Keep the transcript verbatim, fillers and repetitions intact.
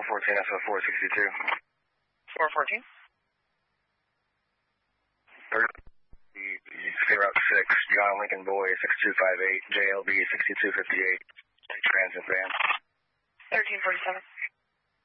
four fourteen S O four sixty-two. four fourteen. Clear out six, John Lincoln Boy, six two five eight, J L B sixty-two fifty-eight, transit van. thirteen forty-seven.